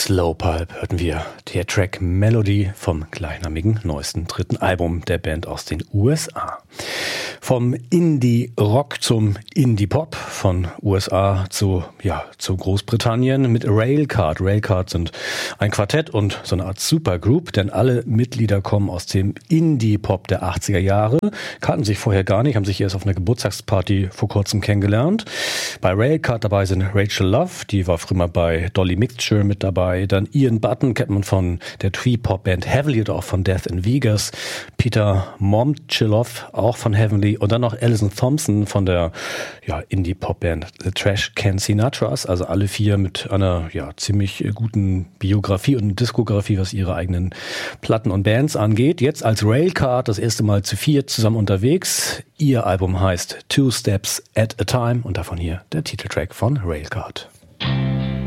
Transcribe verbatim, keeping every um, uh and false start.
Slowpulp hörten wir der Track Melody vom gleichnamigen neuesten dritten Album der Band aus den U S A. Vom Indie-Rock zum Indie-Pop, von U S A zu, ja, zu Großbritannien mit Railcard. Railcard sind ein Quartett und so eine Art Supergroup, denn alle Mitglieder kommen aus dem Indie-Pop der achtziger Jahre, kannten sich vorher gar nicht, haben sich erst auf einer Geburtstagsparty vor kurzem kennengelernt. Bei Railcard dabei sind Rachel Love, die war früher mal bei Dolly Mixture mit dabei, dann Ian Button, kennt man von der Twee-Pop-Band Heavily oder auch von Death in Vegas, Peter Momchilov, auch von Heavenly, und dann noch Alison Thompson von der ja, Indie-Pop-Band The Trash Can Sinatras, also alle vier mit einer ja, ziemlich guten Biografie und Diskografie, was ihre eigenen Platten und Bands angeht. Jetzt als Railcard das erste Mal zu viert zusammen unterwegs. Ihr Album heißt Two Steps at a Time und davon hier der Titeltrack von Railcard.